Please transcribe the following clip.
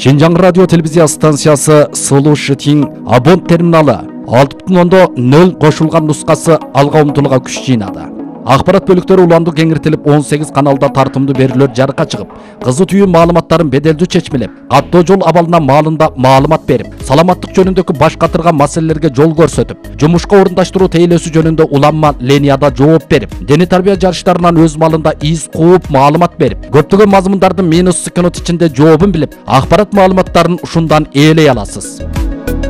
Шинжаң радио телевизия станциясы Сылу Шытин абонент терминалы 6.0 қошылған нұсқасы алға ұмтылуға күш жинады. Ақпарат бөліктері уланды кеңіртіліп 18 каналда тартымды берілер жарыққа шығып, қызы түйі маалыматтарын беделді чечмелеп, қаттоо жол абалына малында маалымат беріп, саламаттық жөнүндөгү баш катырган маселелерге жол көрсөтүп, жумушка орундаштыруу тейлөөсү жөнүндө уланма ленияда жооп берип, дене тарбия жарыштарынан өз малында из кууп маалымат берип, көптөгөн мазмундардын минус секунд ичинде жообун билип, ақпарат маалыматтарын ушундан ээлей аласыз.